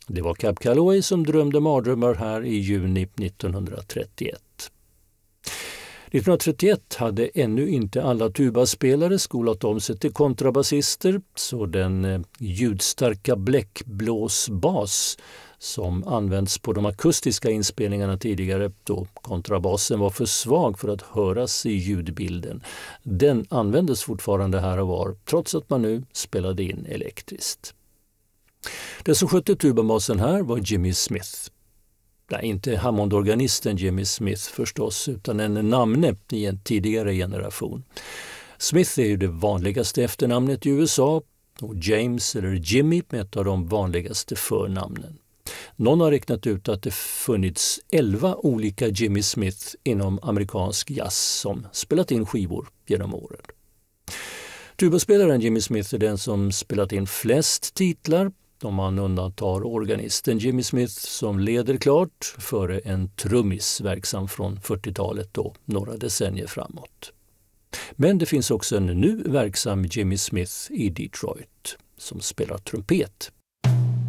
Det var Cab Calloway som drömde mardrömmar här i juni 1931. 1931 hade ännu inte alla tubaspelare skolat om sig till kontrabasister, så den ljudstarka bläckblåsbas som används på de akustiska inspelningarna tidigare, då kontrabasen var för svag för att höras i ljudbilden, den användes fortfarande här och var, trots att man nu spelade in elektriskt. Den som skötte tubabasen här var Jimmy Smith. Nej, inte Hammondorganisten Jimmy Smith förstås, utan en namne i en tidigare generation. Smith är ju det vanligaste efternamnet i USA och James eller Jimmy är ett av de vanligaste förnamnen. Någon har räknat ut att det funnits 11 olika Jimmy Smith inom amerikansk jazz som spelat in skivor genom åren. Tubaspelaren Jimmy Smith är den som spelat in flest titlar, om man undantar organisten Jimmy Smith som leder klart före en trummis verksam från 40-talet och några decennier framåt. Men det finns också en nu verksam Jimmy Smith i Detroit som spelar trumpet